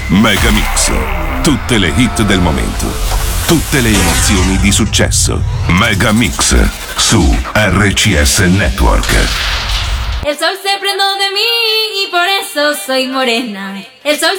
Megamix. Tutte le hit del momento. Tutte le emozioni di successo. Megamix su RCS Network. El sol se prendó de mí y por eso soy morena. El sol